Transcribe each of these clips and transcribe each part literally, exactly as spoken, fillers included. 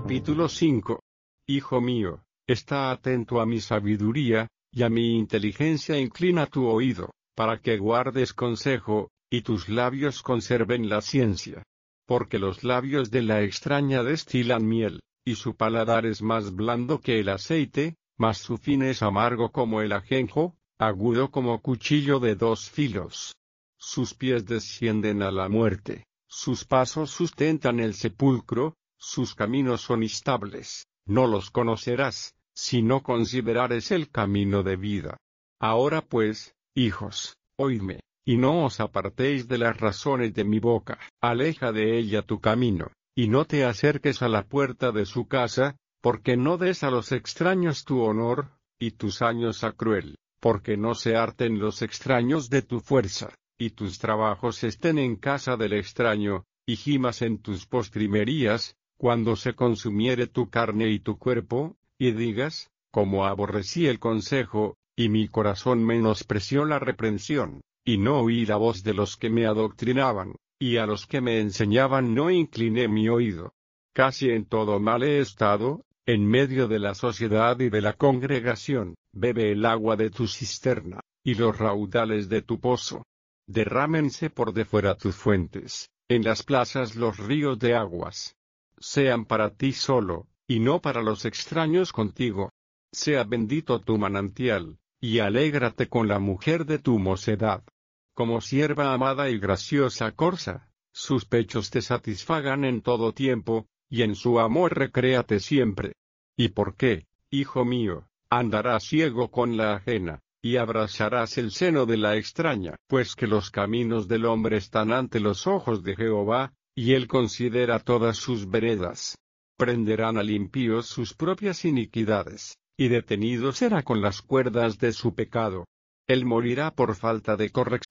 Capítulo cinco. Hijo mío, está atento a mi sabiduría, y a mi inteligencia inclina tu oído, para que guardes consejo, y tus labios conserven la ciencia. Porque los labios de la extraña destilan miel, y su paladar es más blando que el aceite, mas su fin es amargo como el ajenjo, agudo como cuchillo de dos filos. Sus pies descienden a la muerte, sus pasos sustentan el sepulcro, sus caminos son instables, no los conocerás, si no considerares el camino de vida. Ahora pues, hijos, oídme, y no os apartéis de las razones de mi boca. Aleja de ella tu camino, y no te acerques a la puerta de su casa, porque no des a los extraños tu honor, y tus años a cruel, porque no se harten los extraños de tu fuerza, y tus trabajos estén en casa del extraño, y gimas en tus postrimerías, cuando se consumiere tu carne y tu cuerpo, y digas, como aborrecí el consejo, y mi corazón menospreció la reprensión, y no oí la voz de los que me adoctrinaban, y a los que me enseñaban no incliné mi oído. Casi en todo mal he estado, en medio de la sociedad y de la congregación, bebe el agua de tu cisterna, y los raudales de tu pozo. Derrámense por de fuera tus fuentes, en las plazas los ríos de aguas. Sean para ti solo, y no para los extraños contigo. Sea bendito tu manantial, y alégrate con la mujer de tu mocedad. Como sierva amada y graciosa corza, sus pechos te satisfagan en todo tiempo, y en su amor recréate siempre. ¿Y por qué, hijo mío, andarás ciego con la ajena, y abrazarás el seno de la extraña? Pues que los caminos del hombre están ante los ojos de Jehová, y él considera todas sus veredas. Prenderán al impío sus propias iniquidades, y detenido será con las cuerdas de su pecado. Él morirá por falta de corrección.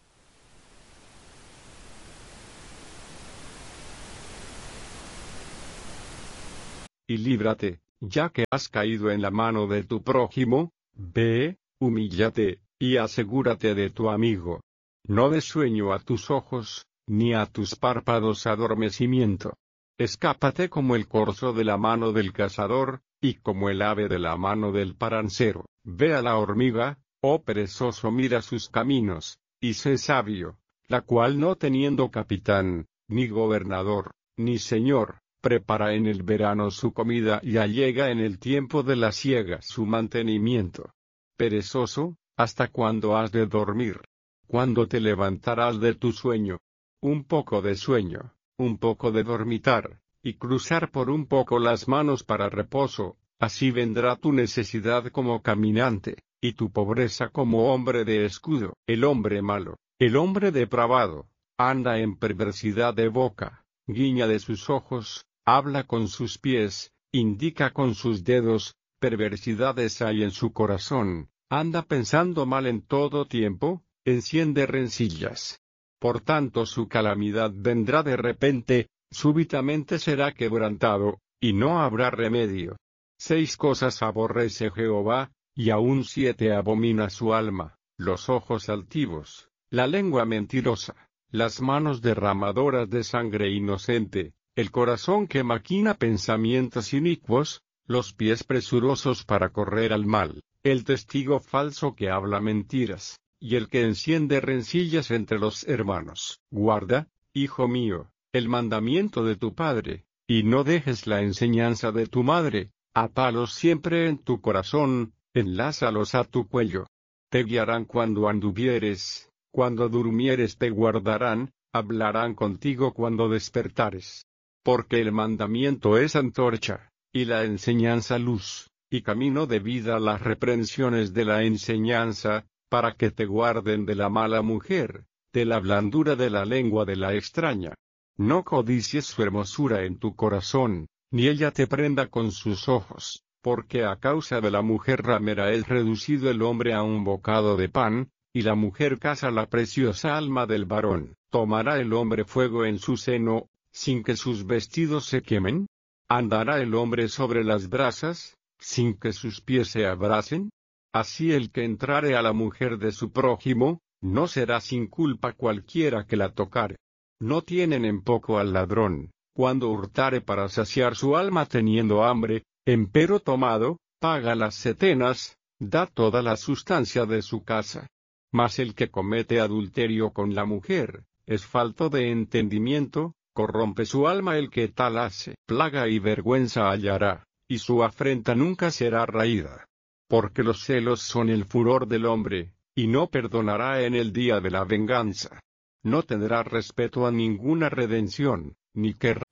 Y líbrate, ya que has caído en la mano de tu prójimo, ve, humíllate, y asegúrate de tu amigo. No des sueño a tus ojos, ni a tus párpados adormecimiento. Escápate como el corzo de la mano del cazador, y como el ave de la mano del parancero. Ve a la hormiga, oh perezoso, mira sus caminos, y sé sabio, la cual no teniendo capitán, ni gobernador, ni señor, prepara en el verano su comida y allega en el tiempo de la siega su mantenimiento. Perezoso, ¿hasta cuándo has de dormir? ¿Cuándo te levantarás de tu sueño? Un poco de sueño, un poco de dormitar, y cruzar por un poco las manos para reposo, así vendrá tu necesidad como caminante, y tu pobreza como hombre de escudo. El hombre malo, el hombre depravado, anda en perversidad de boca, guiña de sus ojos, habla con sus pies, indica con sus dedos, perversidades hay en su corazón, anda pensando mal en todo tiempo, enciende rencillas. Por tanto su calamidad vendrá de repente, súbitamente será quebrantado, y no habrá remedio. Seis cosas aborrece Jehová, y aún siete abomina su alma: los ojos altivos, la lengua mentirosa, las manos derramadoras de sangre inocente, el corazón que maquina pensamientos inicuos, los pies presurosos para correr al mal, el testigo falso que habla mentiras, y el que enciende rencillas entre los hermanos. Guarda, hijo mío, el mandamiento de tu padre, y no dejes la enseñanza de tu madre. Atalos siempre en tu corazón, enlázalos a tu cuello. Te guiarán cuando anduvieres, cuando durmieres te guardarán, hablarán contigo cuando despertares. Porque el mandamiento es antorcha, y la enseñanza luz, y camino de vida las reprensiones de la enseñanza, para que te guarden de la mala mujer, de la blandura de la lengua de la extraña. No codicies su hermosura en tu corazón, ni ella te prenda con sus ojos, porque a causa de la mujer ramera es reducido el hombre a un bocado de pan, y la mujer caza la preciosa alma del varón. ¿Tomará el hombre fuego en su seno, sin que sus vestidos se quemen? ¿Andará el hombre sobre las brasas, sin que sus pies se abrasen? Así el que entrare a la mujer de su prójimo, no será sin culpa cualquiera que la tocare. No tienen en poco al ladrón, cuando hurtare para saciar su alma teniendo hambre, empero tomado, paga las setenas, da toda la sustancia de su casa. Mas el que comete adulterio con la mujer, es falto de entendimiento, corrompe su alma el que tal hace. Plaga y vergüenza hallará, y su afrenta nunca será raída. Porque los celos son el furor del hombre, y no perdonará en el día de la venganza. No tendrá respeto a ninguna redención, ni querrá